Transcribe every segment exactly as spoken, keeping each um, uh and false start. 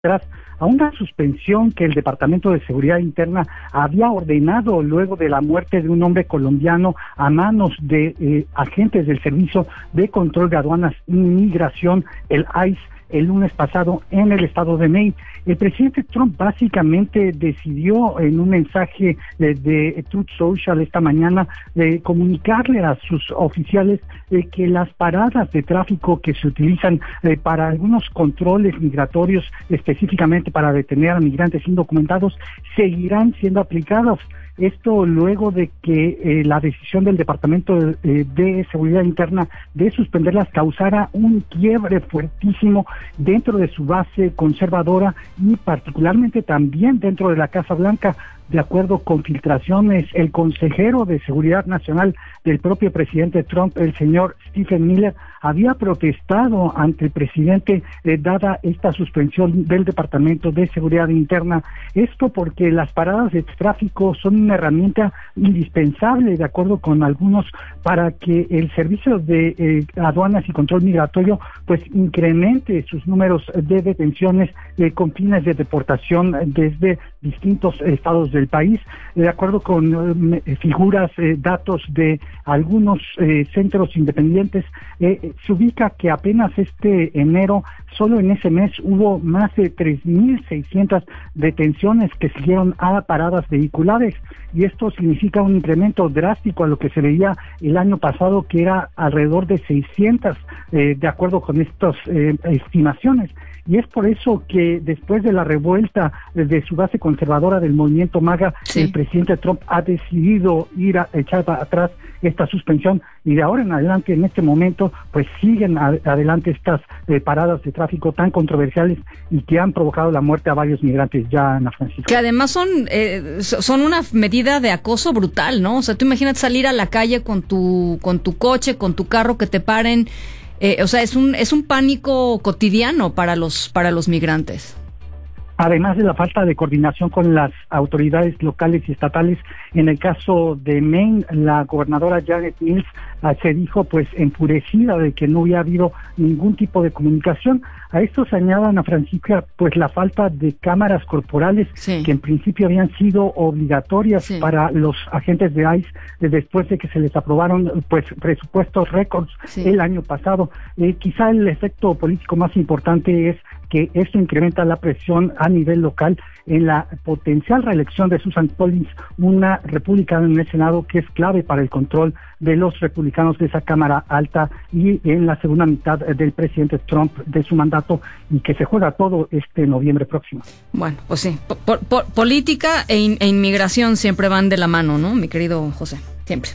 a una suspensión que el Departamento de Seguridad Interna había ordenado luego de la muerte de un hombre colombiano a manos de eh, agentes del Servicio de Control de Aduanas y Migración, el I C E, el lunes pasado en el estado de Maine. El presidente Trump básicamente decidió en un mensaje de, de Truth Social esta mañana de comunicarle a sus oficiales eh, que las paradas de tráfico que se utilizan eh, para algunos controles migratorios, específicamente para detener a migrantes indocumentados, seguirán siendo aplicadas. Esto luego de que eh, la decisión del Departamento de, eh, de Seguridad Interna de suspenderlas causara un quiebre fuertísimo dentro de su base conservadora y particularmente también dentro de la Casa Blanca. De acuerdo con filtraciones, el consejero de Seguridad Nacional del propio presidente Trump, el señor Stephen Miller, había protestado ante el presidente eh, dada esta suspensión del Departamento de Seguridad Interna. Esto porque las paradas de tráfico son una herramienta indispensable, de acuerdo con algunos, para que el Servicio de eh, Aduanas y Control Migratorio pues incremente sus números de detenciones eh, con fines de deportación desde distintos estados del país. De acuerdo con eh, figuras, eh, datos de algunos eh, centros independientes, eh, se ubica que apenas este enero, solo en ese mes, hubo más de tres mil seiscientas detenciones que siguieron a paradas vehiculares, y esto significa un incremento drástico a lo que se veía el año pasado, que era alrededor de seiscientas, eh, de acuerdo con estas eh, estimaciones. Y es por eso que después de la revuelta de su base conservadora del movimiento MAGA, sí, el presidente Trump ha decidido ir a echar para atrás esta suspensión, y de ahora en adelante, en este momento, pues siguen a, adelante estas eh, paradas de tráfico tan controversiales y que han provocado la muerte a varios migrantes ya, Ana Francisca. Que además son eh, son una medida de acoso brutal, ¿no? O sea, tú imagínate salir a la calle con tu con tu coche, con tu carro, que te paren. Eh, o sea, es un es un pánico cotidiano para los para los migrantes. Además de la falta de coordinación con las autoridades locales y estatales, en el caso de Maine, la gobernadora Janet Mills uh, se dijo pues enfurecida de que no había habido ningún tipo de comunicación. A esto se añadan, a Francisca, pues la falta de cámaras corporales, sí, que en principio habían sido obligatorias, sí, para los agentes de I C E después de que se les aprobaron pues presupuestos récords, sí, el año pasado. Eh, quizá el efecto político más importante es que esto incrementa la presión a nivel local en la potencial reelección de Susan Collins, una republicana en el Senado que es clave para el control de los republicanos de esa Cámara Alta y en la segunda mitad del presidente Trump de su mandato, y que se juega todo este noviembre próximo. Bueno, pues sí, po- po- política e, in- e inmigración siempre van de la mano, ¿no, mi querido José? Siempre.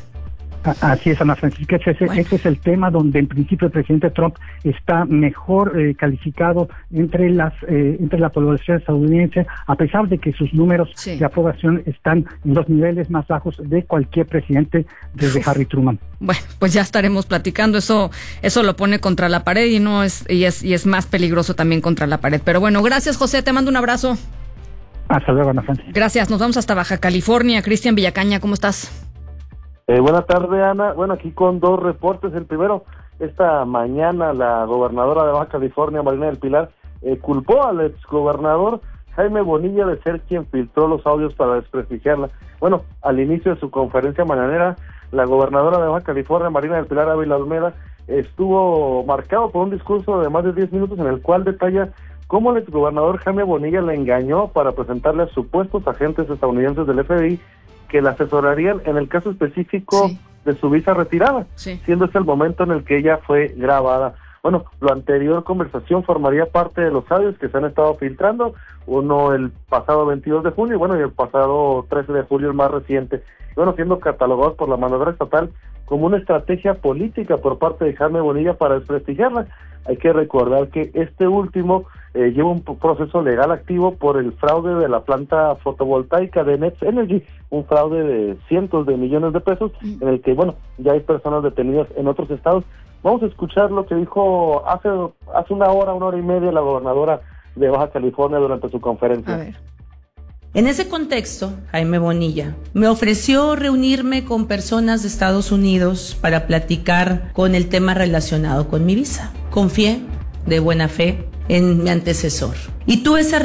Así es, Ana Francisca, ese, bueno. ese es el tema donde en principio el presidente Trump está mejor eh, calificado entre las eh, entre la población estadounidense, a pesar de que sus números, sí, de aprobación están en los niveles más bajos de cualquier presidente desde Uf. Harry Truman. Bueno, pues ya estaremos platicando, eso eso lo pone contra la pared y no es y es y es más peligroso también contra la pared. Pero bueno, gracias, José, te mando un abrazo. Hasta luego, Ana Francisca. Gracias, nos vamos hasta Baja California. Cristian Villacaña, ¿cómo estás? Eh, buenas tardes, Ana. Bueno, aquí con dos reportes. El primero, esta mañana la gobernadora de Baja California, Marina del Pilar, eh, culpó al exgobernador Jaime Bonilla de ser quien filtró los audios para desprestigiarla. Bueno, al inicio de su conferencia mañanera, la gobernadora de Baja California, Marina del Pilar Ávila Olmeda, estuvo marcado por un discurso de más de diez minutos en el cual detalla cómo el exgobernador Jaime Bonilla la engañó para presentarle a supuestos agentes estadounidenses del F B I que la asesorarían en el caso específico, sí, de su visa retirada, sí, siendo este el momento en el que ella fue grabada. Bueno, lo anterior conversación formaría parte de los audios que se han estado filtrando, uno el pasado veintidós de junio, y bueno, y el pasado trece de julio, el más reciente, y bueno, siendo catalogados por la mandadera estatal como una estrategia política por parte de Jaime Bonilla para desprestigiarla. Hay que recordar que este último eh, lleva un proceso legal activo por el fraude de la planta fotovoltaica de Next Energy, un fraude de cientos de millones de pesos, en el que, bueno, ya hay personas detenidas en otros estados. Vamos a escuchar lo que dijo hace hace una hora, una hora y media la gobernadora de Baja California durante su conferencia. A ver. En ese contexto, Jaime Bonilla me ofreció reunirme con personas de Estados Unidos para platicar con el tema relacionado con mi visa. Confié de buena fe en mi antecesor Y tuve esa